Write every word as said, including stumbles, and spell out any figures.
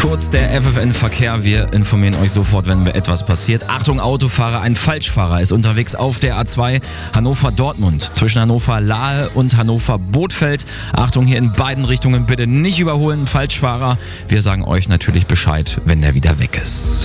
Kurz der F F N-Verkehr. Wir informieren euch sofort, wenn etwas passiert. Achtung Autofahrer, ein Falschfahrer ist unterwegs auf der A zwei Hannover-Dortmund. Zwischen Hannover-Lahe und Hannover-Bothfeld. Achtung, hier in beiden Richtungen bitte nicht überholen. Falschfahrer. Wir sagen euch natürlich Bescheid, wenn der wieder weg ist.